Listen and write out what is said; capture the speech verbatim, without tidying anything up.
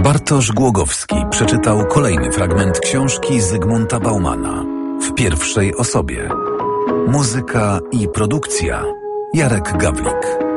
Bartosz Głogowski przeczytał kolejny fragment książki Zygmunta Baumana w pierwszej osobie. Muzyka i produkcja Jarek Gawlik.